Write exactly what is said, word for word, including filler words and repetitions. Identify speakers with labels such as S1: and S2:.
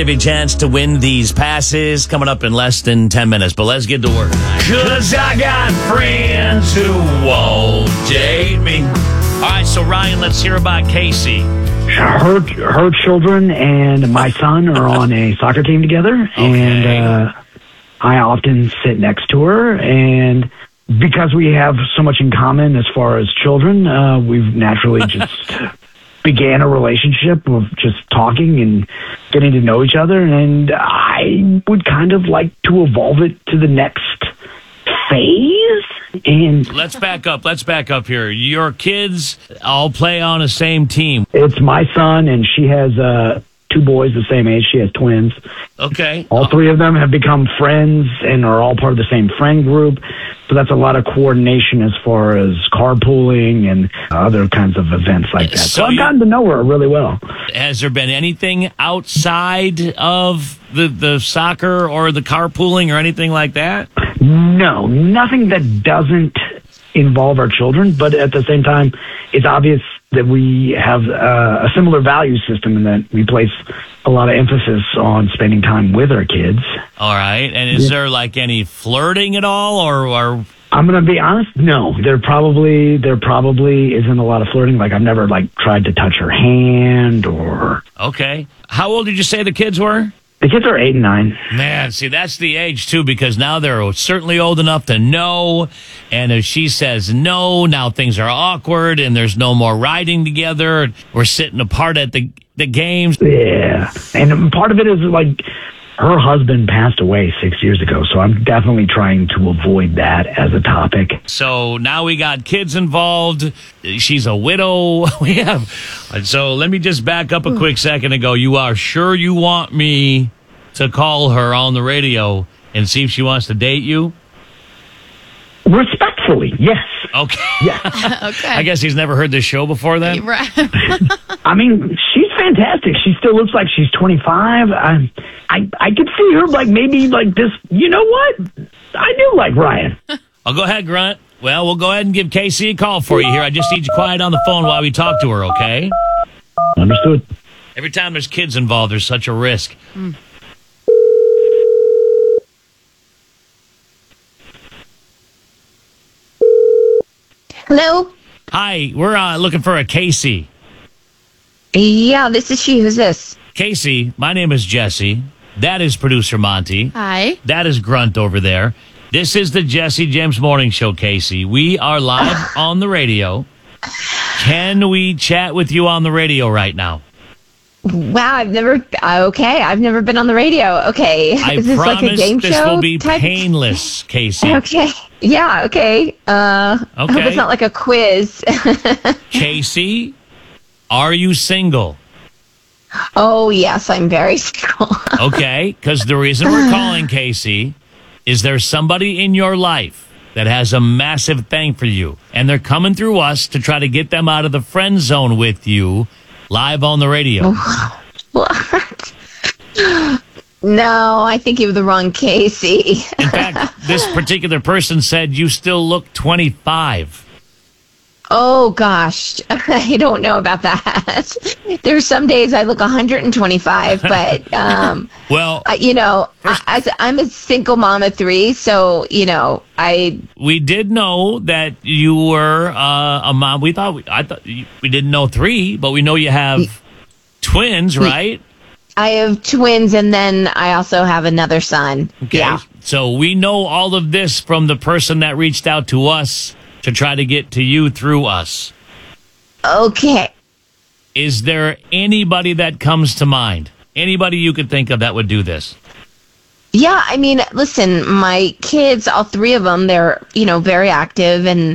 S1: Maybe a chance to win these passes coming up in less than ten minutes, but let's get to work. Cause I got friends who won't date me. All right, so Ryan, let's hear about Casey.
S2: Her, her children and my son are on a soccer team together,
S1: Okay.
S2: and uh, I often sit next to her, and because we have so much in common as far as children, uh, we've naturally just began a relationship of just talking and getting to know each other, and I would kind of like to evolve it to the next phase. And
S1: Let's back up. Let's back up here. Your kids all play on the same team.
S2: it's my son, and she has uh, two boys the same age. She has twins.
S1: Okay.
S2: All three of them have become friends and are all part of the same friend group. So that's a lot of coordination as far as carpooling and other kinds of events like that. So,
S1: So
S2: I've
S1: you-
S2: gotten to know her really well.
S1: Has there been anything outside of the, the soccer or the carpooling or anything like that?
S2: No, nothing that doesn't involve our children, but at the same time, it's obvious that we have uh, a similar value system in that we place a lot of emphasis on spending time with our kids.
S1: All right. And is there like any flirting at all, or, or
S2: I'm gonna be honest. No, there probably there probably isn't a lot of flirting. Like I've never like tried to touch her hand or.
S1: okay. How old did you say the kids were?
S2: The kids are eight and nine.
S1: Man, see, that's the age, too, because now they're certainly old enough to know. And if she says no, now things are awkward and there's no more riding together. We're sitting apart at the, the games.
S2: Yeah, and part of it is like her husband passed away six years ago, so I'm definitely trying to avoid that as a topic.
S1: So now we got kids involved. She's a widow. We have. So let me just back up a quick second and go, you are sure you want me to call her on the radio and see if she wants to date you?
S2: Respectfully, yes.
S1: Okay.
S2: Yeah.
S3: Okay.
S1: I guess he's never heard this show before then.
S3: Right.
S2: I mean, she's fantastic. She still looks like she's twenty-five. I, I, I could see her like maybe like this. You know what? I do like Ryan.
S1: I'll go ahead, Grunt. Well, we'll go ahead and give Casey a call for you here. I just need you quiet on the phone while we talk to her, okay?
S2: Understood.
S1: Every time there's kids involved, there's such a risk.
S3: Mm.
S4: Hello?
S1: Hi, we're uh, looking for a Casey.
S4: Yeah, this is she. Who's this?
S1: Casey, my name is Jesse. That is producer Monty.
S3: Hi.
S1: That is Grunt over there. This is the Jesse James Morning Show, Casey. We are live on the radio. Can we chat with you on the radio right now?
S4: Wow, I've never. Okay, I've never been on the radio. Okay,
S1: I
S4: is this
S1: promise
S4: like a game
S1: this
S4: show?
S1: will be
S4: type?
S1: painless, Casey.
S4: Okay. Yeah. Okay. Uh, I hope
S1: Okay.
S4: it's not like a quiz.
S1: Casey, are you single?
S4: Oh yes, I'm very single.
S1: Okay, because the reason we're calling, Casey, is there's somebody in your life that has a massive thing for you, and they're coming through us to try to get them out of the friend zone with you live on the radio.
S4: What? No, I think you have the wrong Casey.
S1: In fact, this particular person said you still look twenty-five.
S4: Oh gosh, I don't know about that. There's some days I look one hundred twenty-five, but um,
S1: Well,
S4: uh, you know, I, as I'm a single mom of three, so you know, I
S1: we did know that you were uh, a mom. We thought we, I thought you- we didn't know three, but we know you have twins, right?
S4: I have twins, and then I also have another son.
S1: Okay.
S4: Yeah.
S1: So we know all of this from the person that reached out to us to try to get to you through us.
S4: Okay.
S1: Is there anybody that comes to mind? Anybody you could think of that would do this?
S4: Yeah, I mean, listen, my kids, all three of them, they're, you know, very active, and